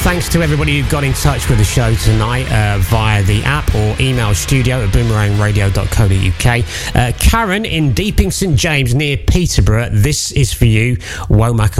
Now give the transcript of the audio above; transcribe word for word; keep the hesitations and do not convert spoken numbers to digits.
thanks to everybody who got in touch with the show tonight uh, via the app or email studio at boomerang radio dot co dot uk. Uh, Karen in Deeping St James near Peterborough, this is for you, Womack